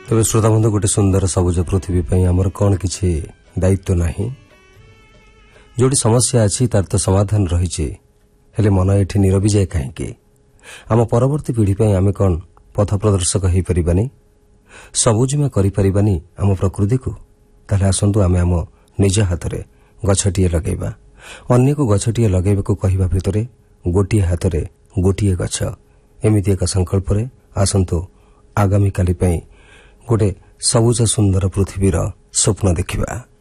तेरे श्रोता बंधु गोटे सुंदर सबुज पृथ्वी आमर कौन किसी दायित्व नहीं जोटी समस्या अच्छी तार तो समाधान रही मन ये नीरवी जाए कहीं आम परवर्ती पीढ़ी आम कौन पथ प्रदर्शक हो पारानी सबुजमा करें आम प्रकृति को ताले आसतु आम आम निज हाथ में गछटीए लगेगा अन्य को गछटीए लगेगा कहवा भितर गोटे हाथ में गोटे गछ एमती एक संकल्प आसतु आगामी काली गोटे सबुज सुंदर पृथ्वीर स्वप्न देखिबा।